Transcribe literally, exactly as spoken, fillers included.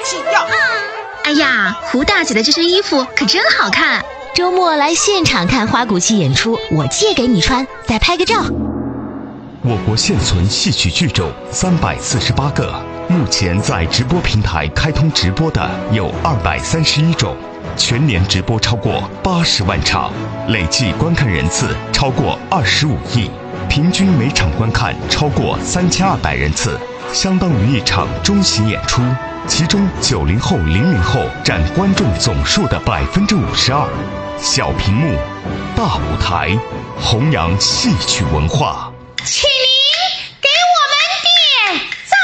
气呀！ 哎呀，胡大姐的这身衣服可真好看。 周末来现场看花鼓戏演出，我借给你穿，再拍个照。 我国现存戏曲剧种三百四十八个，目前在直播平台开通直播的有二百三十一种，全年直播超过八十万场，累计观看人次超过二十五亿，平均每场观看超过三千二百人次，相当于一场中型演出。其中九零后、零零后占观众总数的百分之五十二。小屏幕，大舞台，弘扬戏曲文化。 起立！